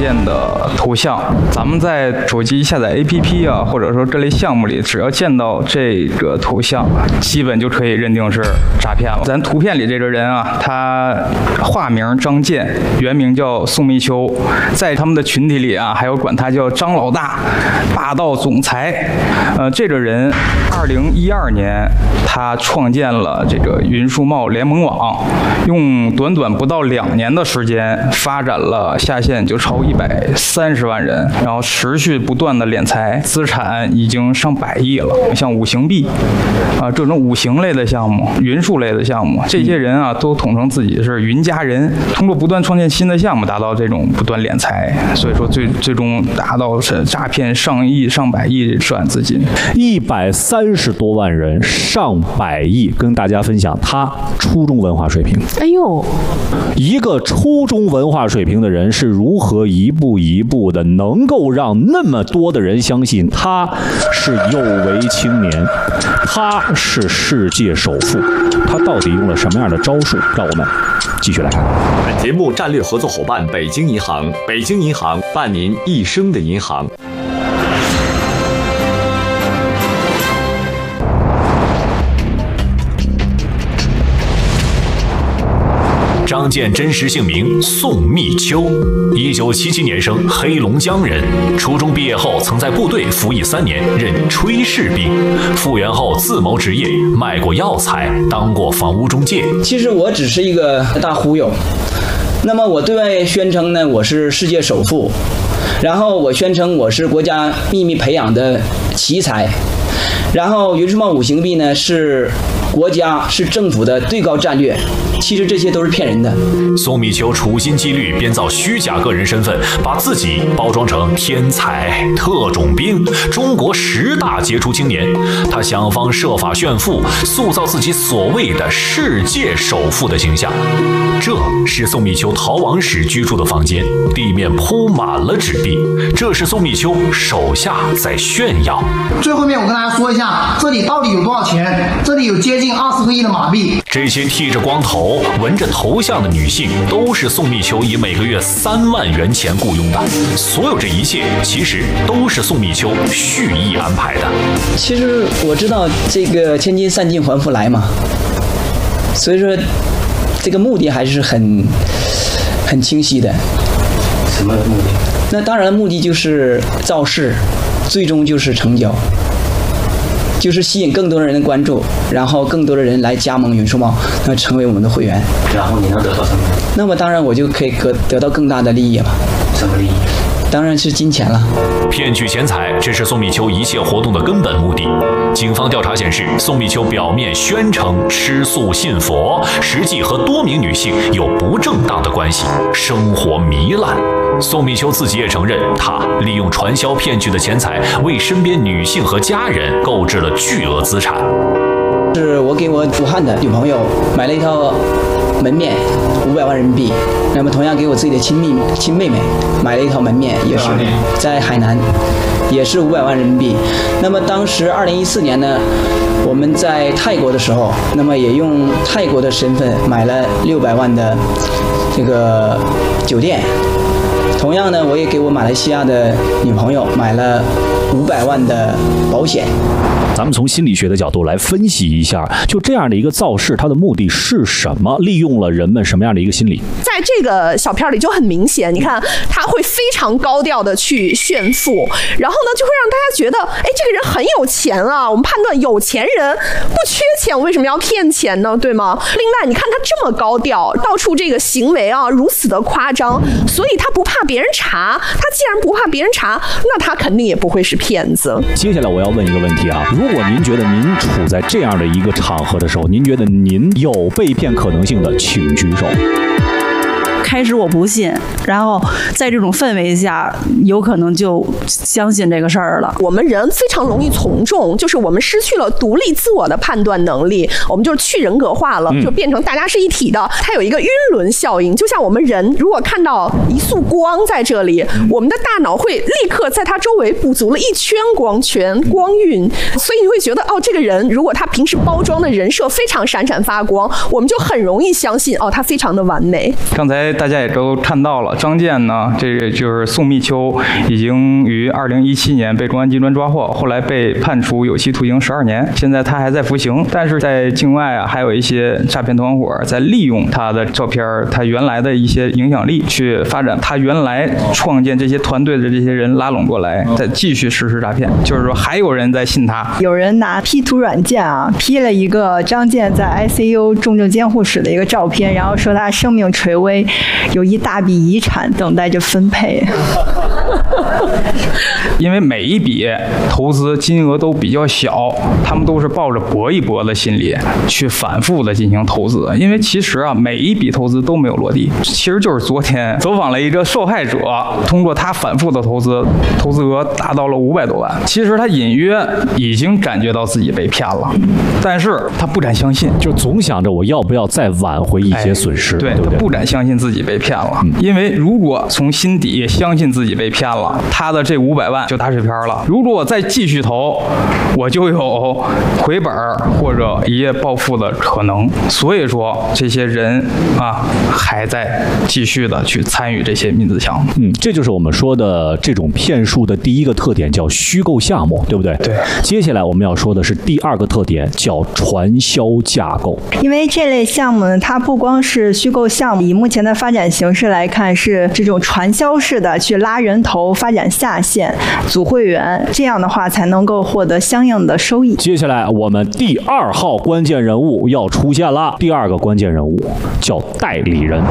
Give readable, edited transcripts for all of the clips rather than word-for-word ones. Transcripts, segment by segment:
建的头像。咱们在手机下载 APP 啊，或者说这类项目里，只要见到这个头像，基本就可以认定是诈骗了。咱图片里这个人啊，他化名张健，原名叫宋密秋，在他们的群体里啊，还有管他叫张老大、霸道总裁。这个人2012年他创建了这个云数贸联盟网，用短不到2年的时间发展了下线就超130万人，然后持续不断的敛财，资产已经上100亿了。像五行币这种五行类的项目、云数类的项目，这些人啊都统称自己是云家人，通过不断创建新的项目，达到这种不断敛财，所以说最终达到是诈骗上亿、上100亿涉案资金 ，130多万人，上100亿，跟大家分享他初中文化水平。 哎呦， 一个初中文化水平的人是如何一步一步的能够让那么多的人相信他是有为青年，他是世界首富，他到底用了什么样的招数？让我们继续来看。 本节目战略合作伙伴北京银行，北京银行伴您一生的银行。张健真实姓名宋密秋，1977年生，黑龙江人。初中毕业后，曾在部队服役3年，任炊事兵。复员后自谋职业，卖过药材，当过房屋中介。 其实我只是一个大忽悠。那么我对外宣称呢，我是世界首富，然后我宣称我是国家秘密培养的奇才，然后云数贸五行币呢是国家是政府的最高战略。其实这些都是骗人的。 宋密秋处心积虑编造虚假个人身份，把自己包装成天才、特种兵、中国10大杰出青年。他想方设法炫富，塑造自己所谓的世界首富的形象。这是宋密秋逃亡时居住的房间，地面铺满了纸币。这是宋密秋手下在炫耀。 最后面我跟大家说一下，这里到底有多少钱？这里有接近20个亿的马币。 这些剃着光头、纹着头像的女性，都是宋密秋以每个月3万元钱雇佣的。所有这一切，其实都是宋密秋蓄意安排的。 其实我知道这个千金散尽还复来嘛，所以说这个目的还是很清晰的。 什么目的？ 那当然目的就是造势，最终就是成交。就是吸引更多人的关注，然后更多的人来加盟云数贸，那成为我们的会员。 然后你能得到什么？ 那么当然我就可以得到更大的利益了。 什么利益？ 当然是金钱了。 骗取钱财，这是宋密秋一切活动的根本目的。警方调查显示，宋密秋表面宣称吃素信佛，实际和多名女性有不正当的关系，生活糜烂。宋密秋自己也承认，他利用传销骗取的钱财，为身边女性和家人购置了巨额资产。 是我给我武汉的女朋友买了一套门面，500万人民币。那么同样给我自己的亲妹妹买了一套门面，也是在海南，也是500万人民币。那么当时2014年呢，我们在泰国的时候，那么也用泰国的身份买了600万的这个酒店。同样呢，我也给我马来西亚的女朋友买了500万的保险。 咱们从心理学的角度来分析一下，就这样的一个造势，它的目的是什么？利用了人们什么样的一个心理？ 在这个小片里就很明显，你看他会非常高调的去炫富，然后呢就会让大家觉得，哎，这个人很有钱啊。我们判断有钱人不缺钱，为什么要骗钱呢？对吗？另外，你看他这么高调，到处这个行为啊如此的夸张，所以他不怕别人查。他既然不怕别人查，那他肯定也不会是骗子。 接下来我要问一个问题啊，如果您觉得您处在这样的一个场合的时候，您觉得您有被骗可能性的，请举手。 开始我不信，然后在这种氛围下，有可能就相信这个事儿了。 我们人非常容易从众，就是我们失去了独立自我的判断能力，我们就是去人格化了，就变成大家是一体的。它有一个晕轮效应，就像我们人如果看到一束光在这里，我们的大脑会立刻在它周围补足了一圈光圈、光晕，所以你会觉得，哦，这个人如果他平时包装的人设非常闪闪发光，我们就很容易相信，哦，他非常的完美。 刚才大家也都看到了，张健呢，这个就是宋密秋，已经于2017年被公安机关抓获，后来被判处有期徒刑12年，现在他还在服刑。但是在境外啊，还有一些诈骗团伙在利用他的照片，他原来的一些影响力去发展他原来创建这些团队的这些人拉拢过来，再继续实施诈骗。就是说，还有人在信他。 有人拿 P 图软件啊 P 了一个张健在 ICU 重症监护室的一个照片，然后说他生命垂危，有一大笔遗产等待着分配。 因为每一笔投资金额都比较小，他们都是抱着搏一搏的心理去反复的进行投资。因为其实啊，每一笔投资都没有落地。其实就是昨天走访了一个受害者，通过他反复的投资，投资额达到了500多万。其实他隐约已经感觉到自己被骗了，但是他不敢相信， 就总想着我要不要再挽回一些损失。 对， 对不对？ 他不敢相信自己被骗了，因为如果从心底相信自己被骗了，他的这500万就打水漂了。如果我再继续投，我就有回本或者一夜暴富的可能。所以说，这些人啊，还在继续的去参与这些民资项目。 这就是我们说的这种骗术的第一个特点，叫虚构项目，对不对？ 对。 接下来我们要说的是第二个特点，叫传销架构。 因为这类项目呢，它不光是虚构项目，以目前的发展形势来看，是这种传销式的去拉人头、发展下线、组会员，这样的话才能够获得相应的收益。 接下来我们第2号关键人物要出现了，第2个关键人物叫代理人。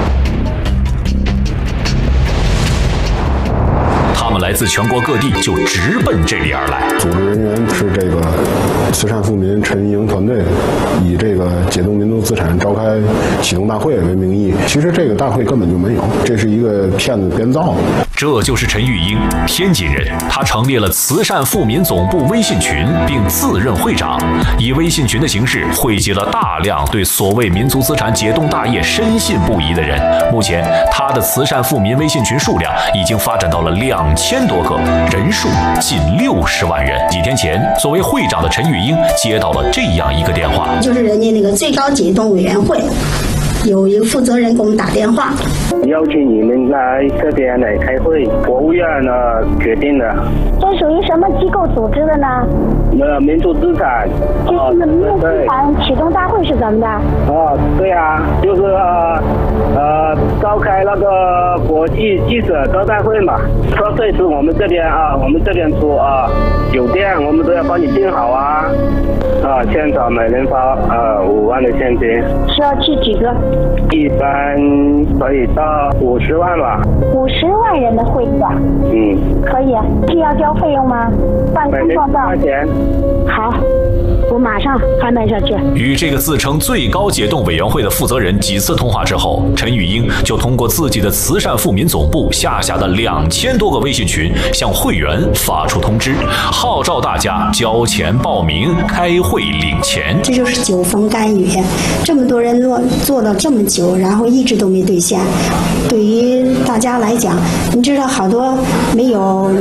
他们来自全国各地，就直奔这里而来。 组织人员是这个慈善富民陈玉英团队，以这个解冻民族资产召开启动大会为名义，其实这个大会根本就没有，这是一个骗子编造的。 这就是陈玉英，天津人，他成立了慈善富民总部微信群，并自任会长，以微信群的形式汇集了大量对所谓民族资产解冻大业深信不疑的人。目前，他的慈善富民微信群数量已经发展到了2000多个，人数近60万人。几天前，作为会长的陈玉英接到了这样一个电话， 就是人家那个最高解冻委员会有一个负责人给我们打电话， 邀请你们来这边来开会，国务院呢决定的。 这属于什么机构组织的呢？ 民族资产。 就是民族资产启动大会是怎么的？ 对啊，就是召开那个国际记者招待会嘛。说这次我们这边出酒店我们都要帮你订好啊。现场每人发5万的现金。 需要去几个？ 一般可以到50万吧。 50万人的会议啊？可以。需要交费用吗？办公报告。好，我马上安排下去。 与这个自称最高解冻委员会的负责人几次通话之后，陈玉英就通过自己的慈善富民总部下辖的2000多个微信群，向会员发出通知，号召大家交钱报名、开会领钱。 这就是酒逢甘雨，这么多人做了这么久，然后一直都没兑现。对于大家来讲，你知道好多没有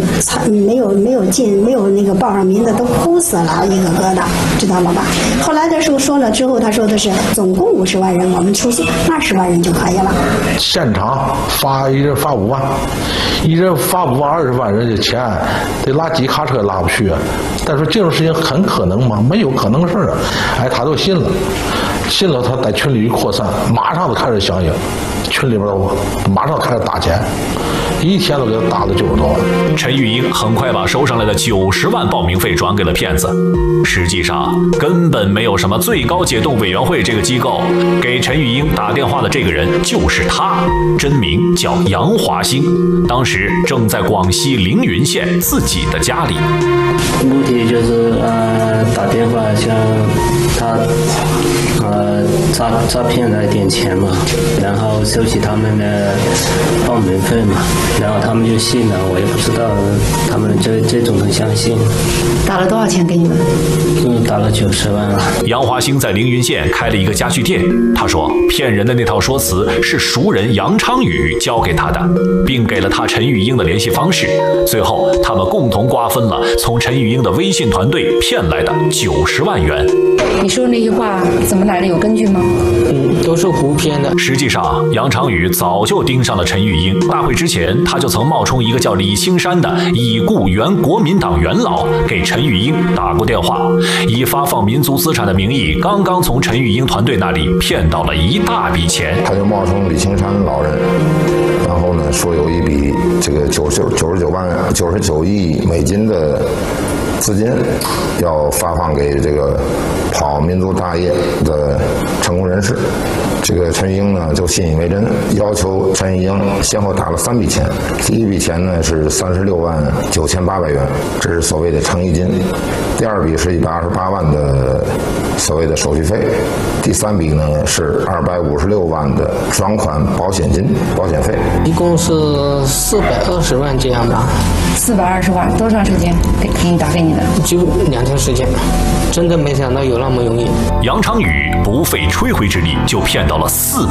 进没有那个报上名的都哭死了，一个个的，知道了吧？后来的时候说了之后，他说的是总共50万人，我们出20万人就可以了。 现场一人发5万，一人发5万20万人的钱，得拉几卡车拉不去。但是这种事情很可能吗？没有可能事儿。他都信了，他在群里一扩散，马上就开始响应，群里边马上开始打钱。一天都给他打了90多万。 陈玉英很快把收上来的90万报名费转给了骗子。实际上根本没有什么最高解冻委员会这个机构，给陈玉英打电话的这个人就是他，真名叫杨华兴，当时正在广西凌云县自己的家里。 目的就是打电话向他诈骗来点钱嘛，然后收取他们的报名费嘛，然后他们就信了，我也不知道他们这种能相信。 打了多少钱给你们？ 打了90万了。 杨华兴在凌云县开了一个家具店，他说骗人的那套说辞是熟人杨昌宇教给他的，并给了他陈玉英的联系方式。最后他们共同瓜分了从陈玉英的微信团队骗来的90万元。 你说那句话怎么来的？ 有根据吗？ 都是胡编的。 实际上，杨长宇早就盯上了陈玉英。大会之前，他就曾冒充一个叫李青山的已故原国民党元老，给陈玉英打过电话，以发放民族资产的名义，刚刚从陈玉英团队那里骗到了一大笔钱。 他就冒充李青山老人，然后呢说有一笔这个99亿美金的资金要发放给这个跑民族大业的成功人士。这个陈玉英呢就信以为真，要求陈玉英先后打了3笔钱。第一笔钱呢是36万9800元，这是所谓的诚意金；第二笔是128万的所谓的手续费；第3笔呢是256万的转款保险金、保险费。 一共是420万这样吧。 420万，多长时间给你打给你的？ 就2天时间，真的没想到有那么容易。 杨长宇不费吹灰之力就骗到了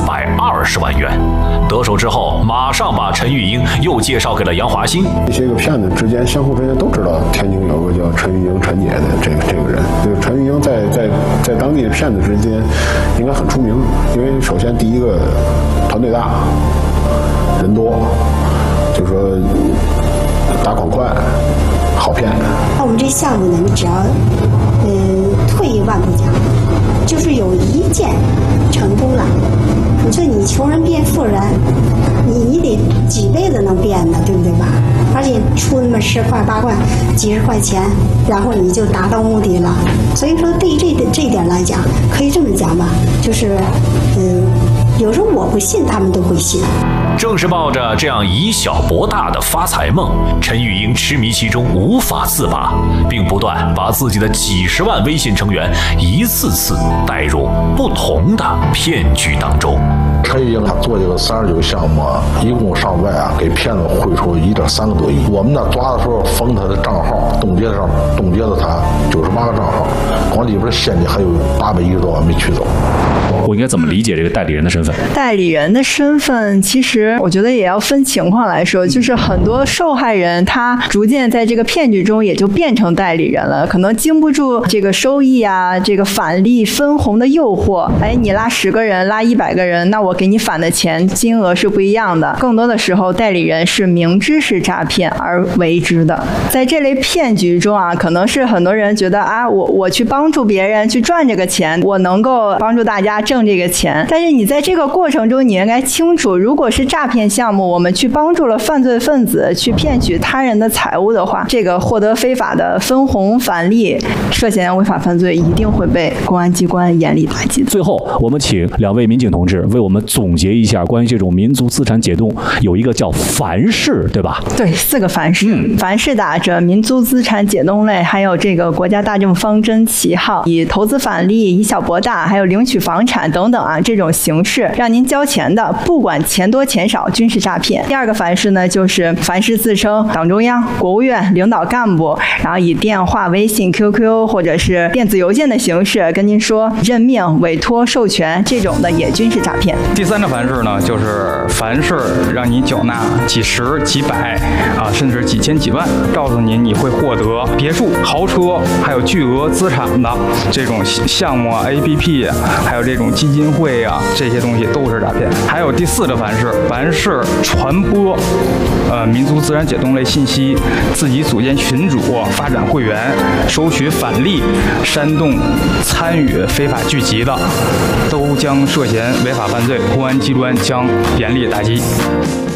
420万元。得手之后，马上把陈玉英又介绍给了杨华新。 这些个骗子之间相互之间都知道天津有个叫陈玉英陈姐的这个人。这个陈玉英在当地的骗子之间应该很出名，因为首先第一个团队大，人多，就是说打款快，好骗。 那我们这项目呢，你只要退一万步讲，就是有一件成功了，你说你穷人变富人，你得几辈子能变呢，对不对吧？而且出那么10块8块几十块钱，然后你就达到目的了。所以说对于这一点来讲，可以这么讲吧，就是有时候我不信，他们都会信。 正是抱着这样以小博大的发财梦，陈玉英痴迷其中无法自拔，并不断把自己的几十万微信成员一次次带入不同的骗局当中。 陈玉英他做这个39个项目，一共上百啊，给骗子汇出1.3个多亿。我们呢抓的时候封他的账号，冻结了他98个账号，光里边现金还有810多万没取走。 我应该怎么理解这个代理人的身份？ 代理人的身份，其实我觉得也要分情况来说，就是很多受害人他逐渐在这个骗局中也就变成代理人了，可能经不住这个收益啊、这个返利分红的诱惑。哎，你拉10个人、拉100个人，那我给你返的钱金额是不一样的。更多的时候，代理人是明知是诈骗而为之的。在这类骗局中啊，可能是很多人觉得啊，我去帮助别人去赚这个钱，我能够帮助大家挣这个钱。但是你在这个过程中，你应该清楚，如果是诈骗项目，我们去帮助了犯罪分子去骗取他人的财物的话，这个获得非法的分红返利，涉嫌违法犯罪，一定会被公安机关严厉打击。 最后，我们请2位民警同志为我们总结一下关于这种民族资产解冻，有一个叫凡是，对吧？ 对，4个凡是，凡是打着民族资产解冻类，还有这个国家大政方针旗号，以投资返利、以小博大，还有领取房产等等啊这种形式让您交钱的，不管钱多钱少，均是诈骗。第2个凡是呢，就是凡是自称党中央、国务院领导干部，然后以电话、微信、QQ 或者是电子邮件的形式跟您说任命、委托、授权，这种的也均是诈骗。 第3个凡是呢，就是凡是让你缴纳几十、几百啊，甚至几千、几万，告诉你会获得别墅、豪车，还有巨额资产的这种项目啊、APP， 还有这种基金会啊，这些东西都是诈骗。还有第4个凡是，凡是传播民族资产解冻类信息，自己组建群组、发展会员、收取返利、煽动参与非法聚集的，都将涉嫌违法犯罪，公安机关将严厉打击。